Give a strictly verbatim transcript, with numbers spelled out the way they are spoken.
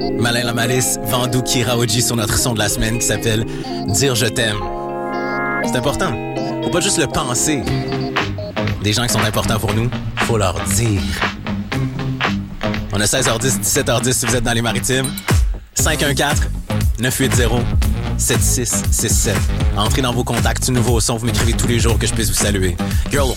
Malin Lamalis, Vandou Kiraoji sur notre son de la semaine qui s'appelle « Dire je t'aime ». C'est important. Faut pas juste le penser. Des gens qui sont importants pour nous, faut leur dire. On a seize heures dix, dix-sept heures dix si vous êtes dans les maritimes. cinq un quatre, neuf huit zéro, sept six six sept. Entrez dans vos contacts du nouveau son, vous m'écrivez tous les jours que je puisse vous saluer. Girl